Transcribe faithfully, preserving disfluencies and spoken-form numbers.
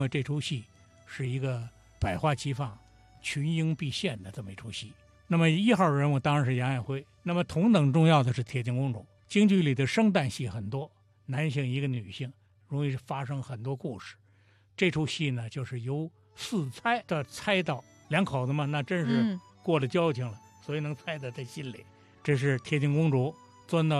这出戏是一个百花齐放、群英毕现的这么一出戏。那么一号人物当然是杨艳辉，那么同等重要的是铁镜公主。京剧里的生旦戏很多，男性一个女性，容易发生很多故事。这出戏呢，就是由四猜的猜到，两口子嘛，那真是过了交情了，嗯、所以能猜在他心里。这是铁镜公主钻到